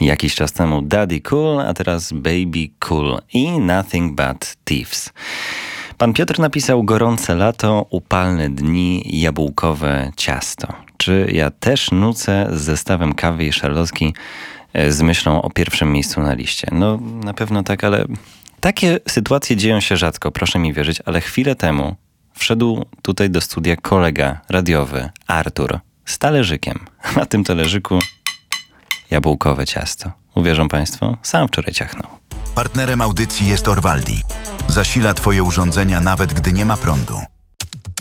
Jakiś czas temu Daddy Cool, a teraz Baby Cool i Nothing But Thieves. Pan Piotr napisał: gorące lato, upalne dni, jabłkowe ciasto. Czy ja też nucę z zestawem kawy i szarlotki z myślą o pierwszym miejscu na liście? No na pewno tak, ale takie sytuacje dzieją się rzadko, proszę mi wierzyć, ale chwilę temu wszedł tutaj do studia kolega radiowy Artur z talerzykiem. Na tym talerzyku jabłkowe ciasto. Uwierzą Państwo? Sam wczoraj ciachnął. Partnerem audycji jest Orvaldi. Zasila Twoje urządzenia nawet gdy nie ma prądu.